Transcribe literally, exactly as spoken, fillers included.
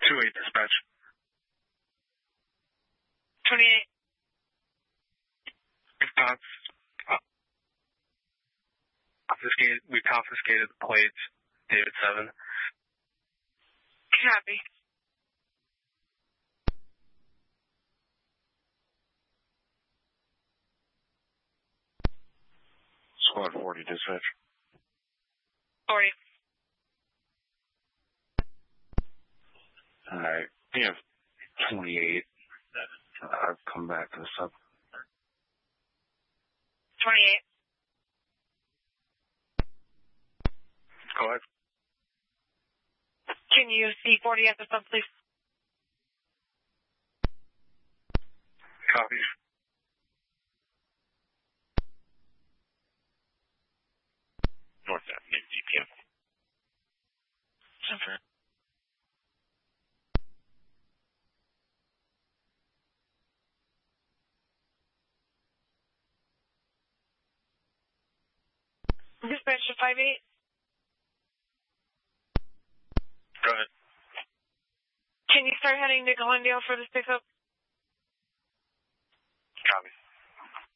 two eight dispatch. twenty-eight. That's, uh, confiscated, we confiscated the plates, David seven. Copy. Squad forty dispatch. forty. Alright, we have twenty-eight. Uh, I've come back to the sub. twenty-eight. Go ahead. Can you see forty at the sub, please? Copy. North Avenue, D P M. Center. Dispatch to five eight. Go ahead. Can you start heading to Glendale for this pickup?